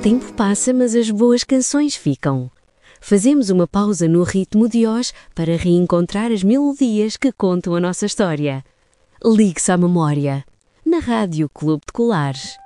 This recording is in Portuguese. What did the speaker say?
tempo passa, mas as boas canções ficam. Fazemos uma pausa no ritmo de hoje para reencontrar as melodias que contam a nossa história. Ligue-se à memória. Na Rádio Clube de Colares.